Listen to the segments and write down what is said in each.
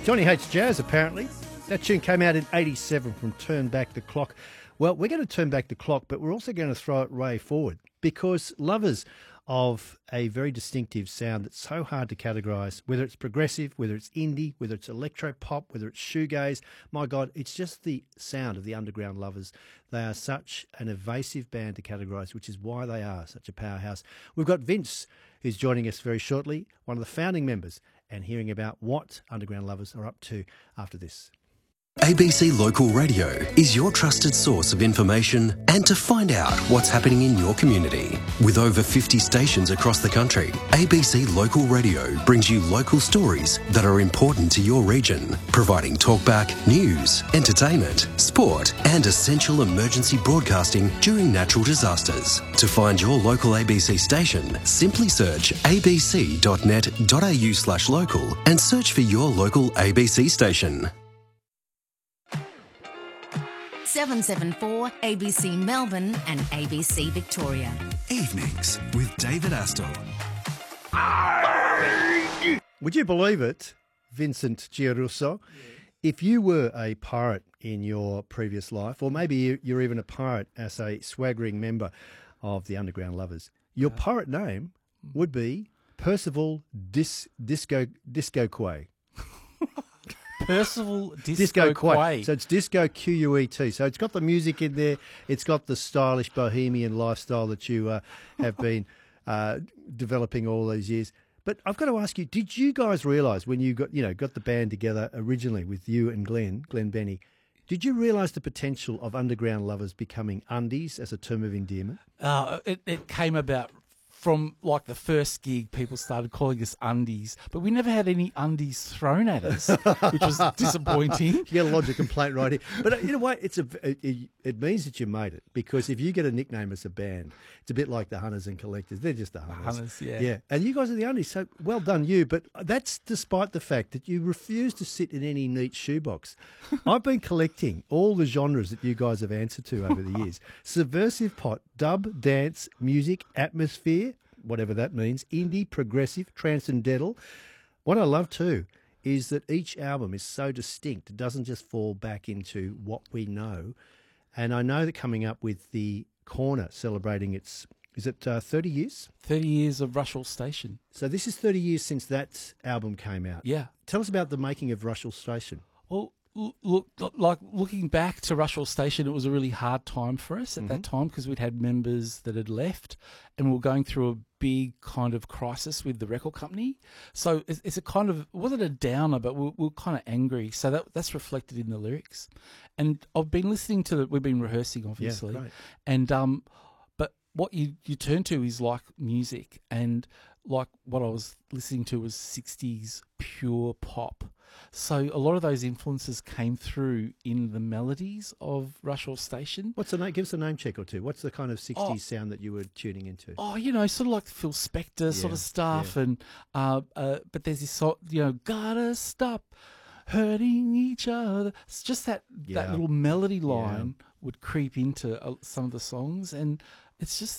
Johnny hates jazz, apparently. That tune came out in 87 from Turn Back the Clock. Well, we're going to turn back the clock, but we're also going to throw it way forward because lovers of a very distinctive sound that's so hard to categorise, whether it's progressive, whether it's indie, whether it's electro-pop, whether it's shoegaze, my God, it's just the sound of the Underground Lovers. They are such an evasive band to categorise, which is why they are such a powerhouse. We've got Vince, who's joining us very shortly, one of the founding members, and hearing about what Underground Lovers are up to after this. ABC Local Radio is your trusted source of information and to find out what's happening in your community. With over 50 stations across the country, ABC Local Radio brings you local stories that are important to your region, providing talkback, news, entertainment, sport and essential emergency broadcasting during natural disasters. To find your local ABC station, simply search abc.net.au/local and search for your local ABC station. 774 ABC Melbourne and ABC Victoria. Evenings with David Astle. Would you believe it, Vincent Giarusso? If you were a pirate in your previous life, or maybe you're even a pirate as a swaggering member of the Underground Lovers, your pirate name would be Percival Disco Quay. Percival Disco Quay. So it's Disco Quet. So it's got the music in there. It's got the stylish bohemian lifestyle that you have been developing all these years. But I've got to ask you, did you guys realise when you got the band together originally with you and Glenn Benny, did you realise the potential of Underground Lovers becoming undies as a term of endearment? It came about from like the first gig, people started calling us undies, but we never had any undies thrown at us, which was disappointing. You get a lodge of complaint right here. But you know what? It means that you made it, because if you get a nickname as a band, it's a bit like the Hunters and Collectors. They're just the Hunters. Hunters, yeah. Yeah, and you guys are the undies, so well done you. But that's despite the fact that you refuse to sit in any neat shoebox. I've been collecting all the genres that you guys have answered to over the years. Subversive pop, dub, dance, music, atmosphere, whatever that means, indie, progressive, transcendental. What I love too is that each album is so distinct. It doesn't just fall back into what we know. And I know that coming up with the Corner celebrating its, is it 30 years? 30 years of Rushall Station. So this is 30 years since that album came out. Yeah. Tell us about the making of Rushall Station. Well, looking back to Rushall Station, it was a really hard time for us at that time because we'd had members that had left and we were going through a big kind of crisis with the record company. So it's a kind of, it wasn't a downer, but we're kind of angry. So that's reflected in the lyrics. And I've been listening to we've been rehearsing, obviously. Yeah, right. And but what you turn to is like music, and like what I was listening to was 60s pure pop. So a lot of those influences came through in the melodies of Rushall Station. What's the name? Give us a name check or two. What's the kind of 60s sound that you were tuning into? Oh, sort of like Phil Spector sort of stuff. Yeah. And but there's this song, gotta stop hurting each other. It's just that little melody line would creep into some of the songs, and it's just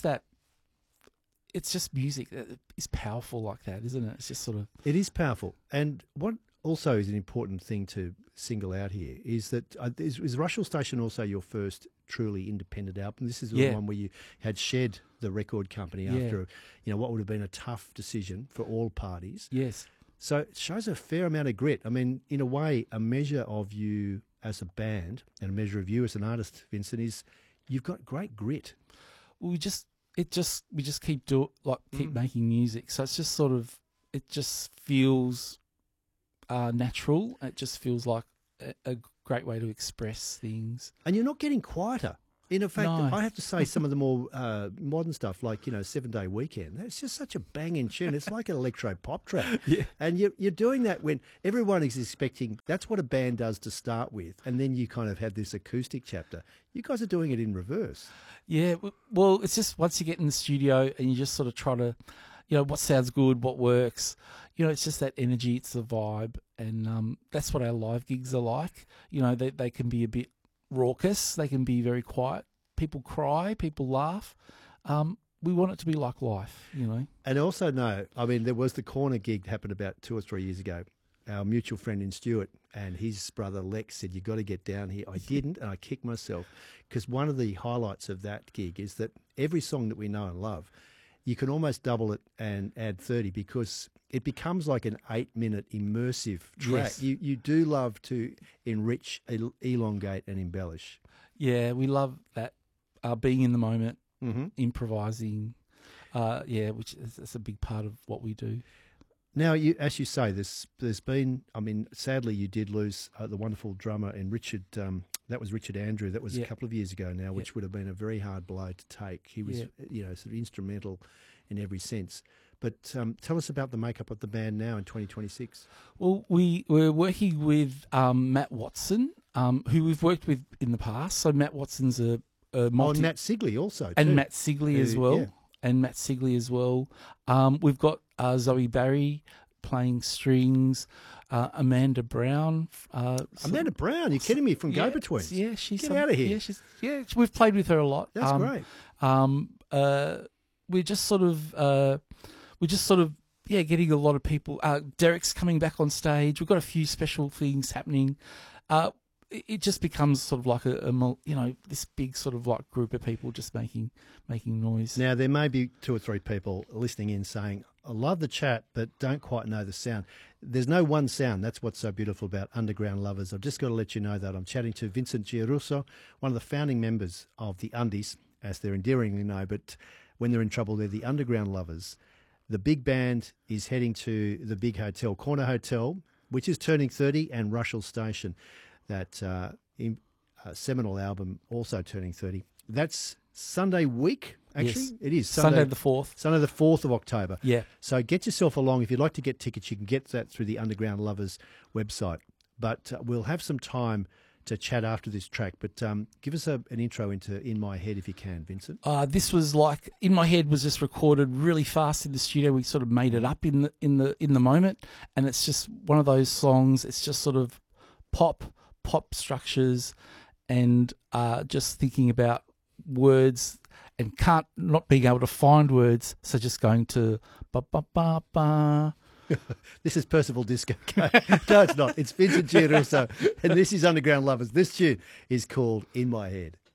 music that is powerful like that, isn't it? It's just sort of... It is powerful. And what also is an important thing to single out here is that is Rushall Station also your first truly independent album? This is the one where you had shed the record company after what would have been a tough decision for all parties. Yes. So it shows a fair amount of grit. I mean, in a way, a measure of you as a band and a measure of you as an artist, Vincent, is you've got great grit. We just keep making music. So it's just sort of, it just feels natural. It just feels like a great way to express things. And you're not getting quieter. In fact, No. I have to say some of the more modern stuff, like, 7 Day Weekend, it's just such a banging tune. It's like an electro pop track. Yeah. And you're doing that when everyone is expecting, that's what a band does to start with. And then you kind of have this acoustic chapter. You guys are doing it in reverse. Yeah, well, it's just once you get in the studio and you just sort of try to, what sounds good, what works. It's just that energy, it's the vibe. And that's what our live gigs are like. They can be a bit raucous, they can be very quiet. People cry, people laugh. We want it to be like life, And also there was the Corner gig that happened about 2 or 3 years ago. our mutual friend in Stuart, and his brother Lex said, "You got to get down here." I didn't, and I kicked myself, because one of the highlights of that gig is that every song that we know and love, you can almost double it and add 30, because it becomes like an 8-minute immersive track. Yes. You do love to enrich, elongate, and embellish. Yeah, we love that, being in the moment, Mm-hmm. improvising. Which is a big part of what we do. Now, as you say, there's been, I mean, sadly you did lose the wonderful drummer in Richard, that was Richard Andrew, that was a Yeah. couple of years ago now, which Yeah. would have been a very hard blow to take. He was, sort of instrumental in every sense. But tell us about the makeup of the band now in 2026. Well, we're working with Matt Watson, who we've worked with in the past. So Matt Watson's a multi... and Matt Sigley also, and too. Matt Sigley as well. Yeah. And Matt Sigley as well. We've got Zoe Barry playing strings, Amanda Brown. Amanda Brown, you're kidding me, from Go Betweens. Yeah, she's Get out of here. Yeah, we've played with her a lot. That's great. We're just sort of getting a lot of people. Derek's coming back on stage. We've got a few special things happening. It just becomes sort of like this big sort of like group of people just making noise. Now, there may be 2 or 3 people listening in saying, "I love the chat, but don't quite know the sound." There's no one sound. That's what's so beautiful about Underground Lovers. I've just got to let you know that I'm chatting to Vincent Giarusso, one of the founding members of the Undies, as they're endearingly known, but when they're in trouble, they're the Underground Lovers. The big band is heading to the big hotel, Corner Hotel, which is turning 30, and Russell Station, that seminal album, also turning 30. That's Sunday week, actually. Yes. It is Sunday the 4th. Sunday the 4th of October. Yeah. So get yourself along. If you'd like to get tickets, you can get that through the Underground Lovers website. But we'll have some time to chat after this track. But give us an intro into In My Head if you can, Vincent. This was like In My Head was just recorded really fast in the studio. We sort of made it up in the moment, and it's just one of those songs. It's just sort of pop structures, and just thinking about words and not being able to find words, so just going to ba ba ba ba. This is Percival Disco. No, it's not. It's Vincent Giarusso, and this is Underground Lovers. This tune is called In My Head.